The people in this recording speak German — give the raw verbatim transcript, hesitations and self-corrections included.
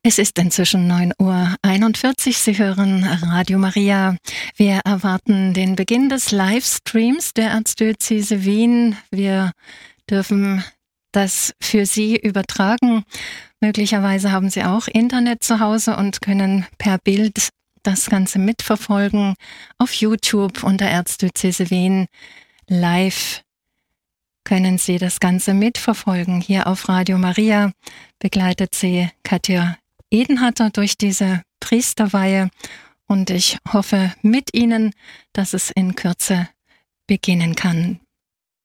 Es ist inzwischen neun Uhr einundvierzig. Sie hören Radio Maria. Wir erwarten den Beginn des Livestreams der Erzdiözese Wien. Wir dürfen das für Sie übertragen. Möglicherweise haben Sie auch Internet zu Hause und können per Bild das Ganze mitverfolgen auf YouTube unter Erzdiözese Wien. Live können Sie das Ganze mitverfolgen. Hier auf Radio Maria begleitet Sie Katja Edenhatter durch diese Priesterweihe und ich hoffe mit Ihnen, dass es in Kürze beginnen kann.